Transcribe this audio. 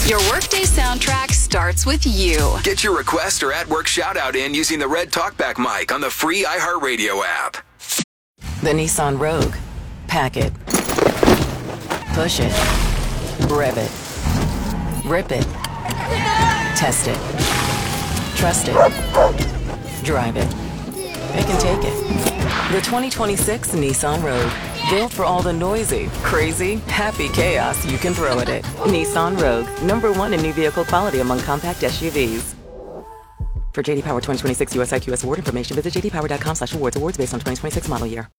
Your workday soundtrack starts with you. Get your request or at-work shout-out in using the Red Talkback mic on the free iHeartRadio app. The Nissan Rogue. Pack it. Push it. Rev it. Rip it. Test it. Trust it. Drive it. It can take it. The 2026 Nissan Rogue. Built for all the noisy, crazy, happy chaos you can throw at it. Nissan Rogue. #1 in new vehicle quality among compact SUVs. For JD Power 2026 US IQS award information, visit jdpower.com/awards. Awards based on 2026 model year.